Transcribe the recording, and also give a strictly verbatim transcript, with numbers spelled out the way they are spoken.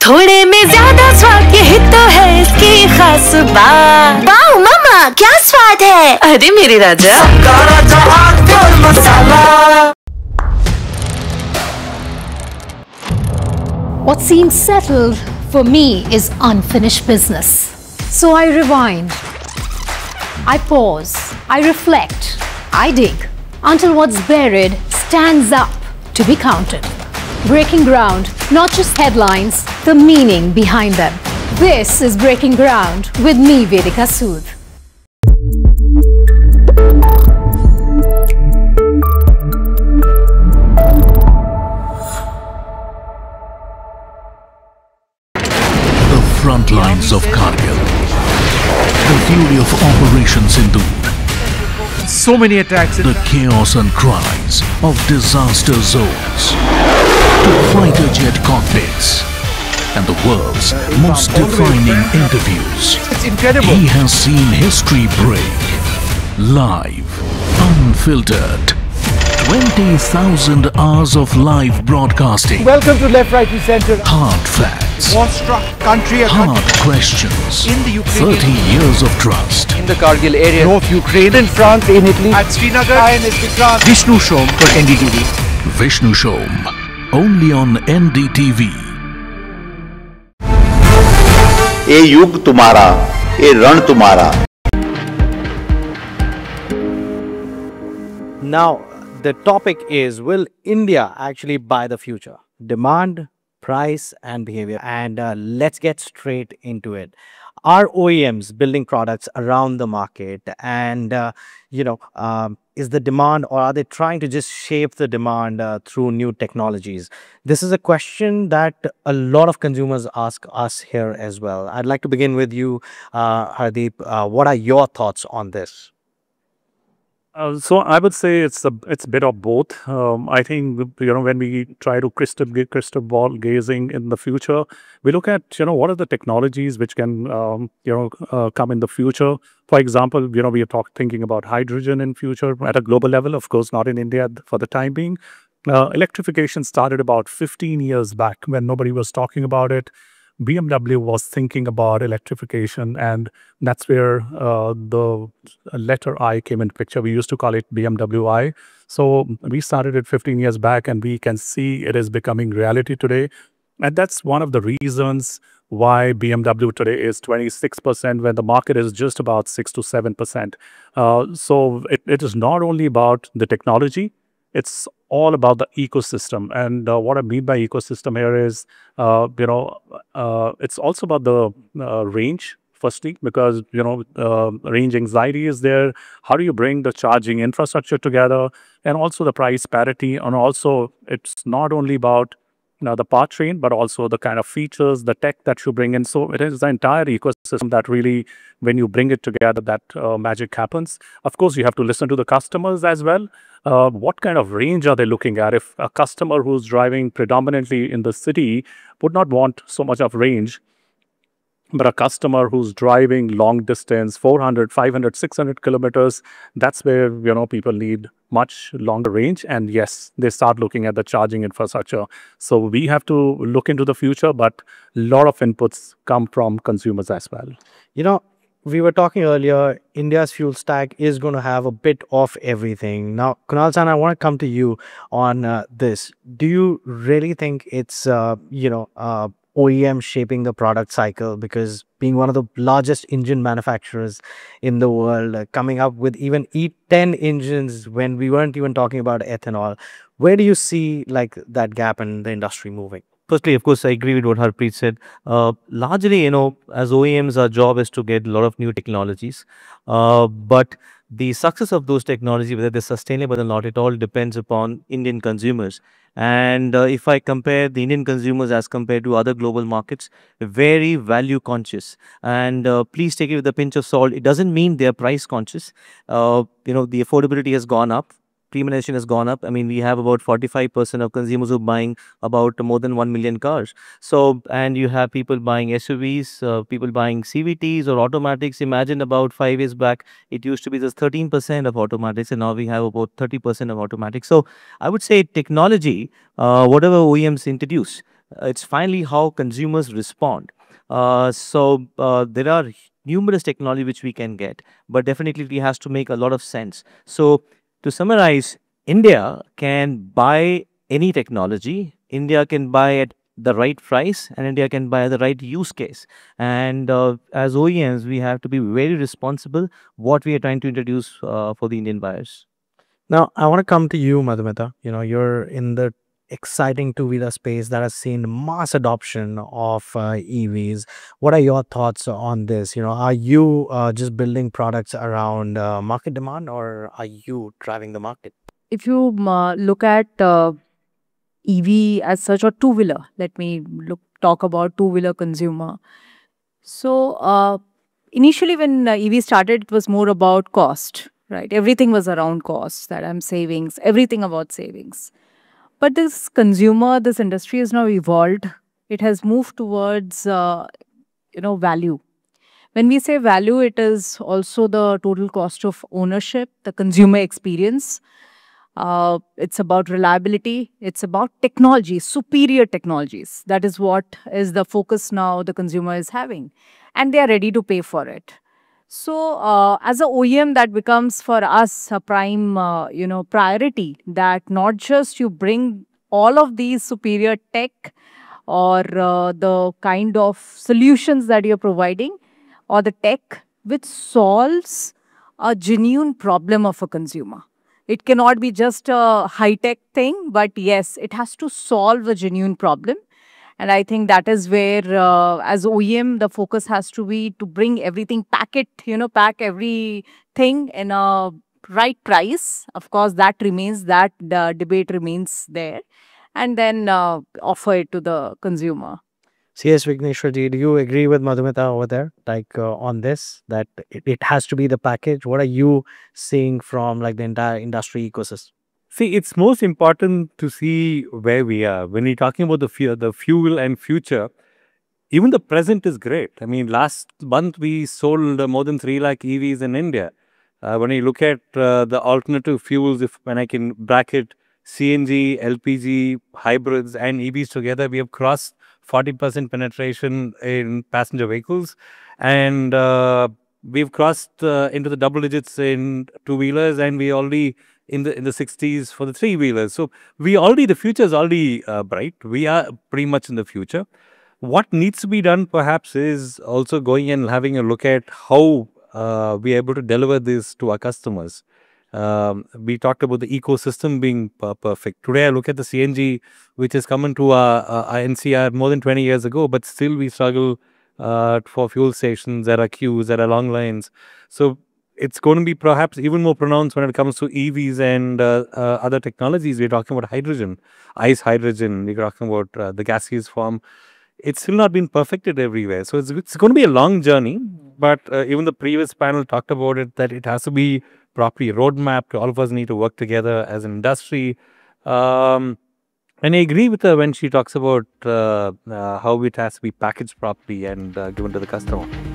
थोड़े में ज्यादा स्वाद यही तो है इसकी खास बात। वाओ मामा, क्या स्वाद है। अरे मेरे राजा, मसाला। What seems settled for me is unfinished business. So I rewind, I pause, I reflect, I dig until what's buried stands up to be counted. Breaking ground, not just headlines, the meaning behind them. This is Breaking Ground with me, Vedika Sood. Front lines of Kargil, the fury of Operation Sindoor, so many attacks, the chaos and cries of disaster zones, to fighter jet cockpits, and the world's most defining interviews. It's incredible. He has seen history break, live, unfiltered. twenty thousand hours of live broadcasting. Welcome to Left, Right and Center. Hard facts. War-struck country. Hard questions. In the Ukraine. thirty years of trust. In the Kargil area. North Ukraine. In France, in Italy. At Srinagar. And in France. Vishnu Shom for N D T V. Vishnu Shom. Only on N D T V. ये युग तुम्हारा, ये रण तुम्हारा. Now, the topic is, will India actually buy the future? Demand, price and behavior. And uh, let's get straight into it. Are O E Ms building products around the market? And, uh, you know, um, is the demand, or are they trying to just shape the demand uh, through new technologies? This is a question that a lot of consumers ask us here as well. I'd like to begin with you, uh, Hardeep. Uh, what are your thoughts on this? Uh, so I would say it's a it's a bit of both. Um, I think, you know, when we try to crystal crystal ball gazing in the future, we look at, you know, what are the technologies which can um, you know uh, come in the future. For example, you know, we are talk, thinking about hydrogen in future at a global level. Of course, not in India for the time being. Uh, electrification started about fifteen years back when nobody was talking about it. B M W was thinking about electrification, and that's where uh, the letter I came into picture. We used to call it B M W I. So we started it fifteen years back, and we can see it is becoming reality today. And that's one of the reasons why B M W today is twenty-six percent when the market is just about six to seven percent. Uh, so it, it is not only about the technology, it's all about the ecosystem. And uh, what I mean by ecosystem here is, uh, you know, uh, it's also about the uh, range, firstly, because, you know, uh, range anxiety is there. How do you bring the charging infrastructure together? And also the price parity. And also, it's not only about, you know, the powertrain, but also the kind of features, the tech that you bring in. So it is the entire ecosystem that really, when you bring it together, that uh, magic happens. Of course, you have to listen to the customers as well. Uh, what kind of range are they looking at? If a customer who's driving predominantly in the city would not want so much of range, but a customer who's driving long distance, four hundred, five hundred, six hundred kilometers, that's where, you know, people need much longer range. And yes, they start looking at the charging infrastructure. So we have to look into the future, but a lot of inputs come from consumers as well. You know, we were talking earlier, India's fuel stack is going to have a bit of everything. Now, Kunal-san, I want to come to you on uh, this. Do you really think it's, uh, you know, uh, O E M shaping the product cycle? Because being one of the largest engine manufacturers in the world, uh, coming up with even E ten engines when we weren't even talking about ethanol, where do you see like that gap in the industry moving? Firstly, of course, I agree with what Harpreet said. Uh, largely, you know, as O E Ms, our job is to get a lot of new technologies. Uh, but the success of those technologies, whether they're sustainable or not, it all depends upon Indian consumers. And uh, if I compare the Indian consumers as compared to other global markets, very value conscious. And uh, please take it with a pinch of salt. It doesn't mean they're price conscious. Uh, you know, the affordability has gone up. Premiumization has gone up. I mean, we have about forty-five percent of consumers who are buying about more than one million cars. So, and you have people buying S U Vs, uh, people buying C V Ts or automatics. Imagine about five years back, it used to be just thirteen percent of automatics, and now we have about thirty percent of automatics. So, I would say technology, uh, whatever O E Ms introduce, It's finally how consumers respond. Uh, so uh, there are numerous technology which we can get, but definitely it has to make a lot of sense. So to summarize, India can buy any technology. India can buy at the right price, and India can buy the right use case. And uh, as O E Ms, we have to be very responsible what we are trying to introduce uh, for the Indian buyers. Now, I want to come to you, Madhumita. You know, you're in the exciting two-wheeler space that has seen mass adoption of uh, E Vs. What are your thoughts on this? You know, are you uh, just building products around uh, market demand, or are you driving the market? If you um, uh, look at uh, E V as such, or two-wheeler, let me look talk about two-wheeler consumer. So uh, initially when uh, E V started, it was more about cost, right? Everything was around cost, that I'm savings, everything about savings. But this consumer, this industry has now evolved. It has moved towards, uh, you know, value. When we say value, it is also the total cost of ownership, the consumer experience. Uh, it's about reliability. It's about technology, superior technologies. That is what is the focus now the consumer is having. And they are ready to pay for it. So uh, as a O E M, that becomes for us a prime, uh, you know, priority, that not just you bring all of these superior tech or uh, the kind of solutions that you're providing, or the tech which solves a genuine problem of a consumer. It cannot be just a high-tech thing, but yes, it has to solve a genuine problem. And I think that is where, uh, as O E M, the focus has to be to bring everything, pack it, you know, pack everything in a right price. Of course, that remains, that the debate remains there. And then uh, offer it to the consumer. C S Vigneshwarji, do you agree with Madhumita over there, like uh, on this, that it, it has to be the package? What are you seeing from like the entire industry ecosystem? See, it's most important to see where we are. When we're talking about the, fu the fuel and future, even the present is great. I mean, last month we sold uh, more than three lakh E Vs in India. Uh, when you look at uh, the alternative fuels, if when I can bracket C N G, L P G, hybrids and E Vs together, we have crossed forty percent penetration in passenger vehicles. And uh, we've crossed uh, into the double digits in two-wheelers, and we already in the in the sixties for the three-wheelers. So we already, the future is already uh, bright. We are pretty much in the future. What needs to be done perhaps is also going and having a look at how uh, we are able to deliver this to our customers. Um, we talked about the ecosystem being per perfect. Today, I look at the C N G, which has come into our, our N C R more than twenty years ago, but still we struggle uh, for fuel stations. There are queues, there are long lines. So it's going to be perhaps even more pronounced when it comes to E Vs and uh, uh, other technologies. We're talking about hydrogen, ice hydrogen. We're talking about uh, the gaseous form. It's still not been perfected everywhere. So it's, it's going to be a long journey. But uh, even the previous panel talked about it, that it has to be properly roadmapped. All of us need to work together as an industry. Um, and I agree with her when she talks about uh, uh, how it has to be packaged properly and uh, given to the customer.